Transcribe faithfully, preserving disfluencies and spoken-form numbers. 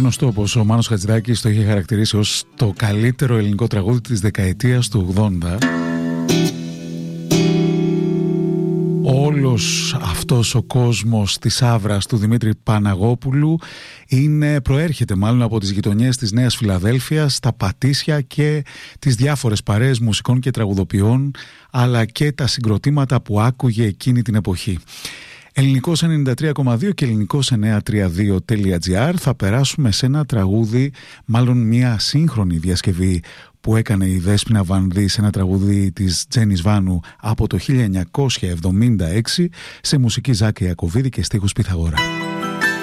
γνωστό πως ο Μάνος Χατζηδάκης το είχε χαρακτηρίσει ως το καλύτερο ελληνικό τραγούδι της δεκαετίας του ογδόντα. Όλος αυτός ο κόσμος της άβρας του Δημήτρη Παναγόπουλου είναι, προέρχεται μάλλον από τις γειτονιές της Νέας Φιλαδέλφειας, τα Πατήσια και τις διάφορες παρέες μουσικών και τραγουδοποιών, αλλά και τα συγκροτήματα που άκουγε εκείνη την εποχή. Ελληνικός ενενήντα τρία κόμμα δύο και ελληνικός εννιακόσια τριάντα δύο τελεία τζι άρ. Θα περάσουμε σε ένα τραγούδι, μάλλον μια σύγχρονη διασκευή που έκανε η Δέσποινα Βανδύ σε ένα τραγούδι της Τζένις Βάνου από το χίλια εννιακόσια εβδομήντα έξι, σε μουσική Ζάκη Ιακωβίδη και στίχους Πυθαγορά.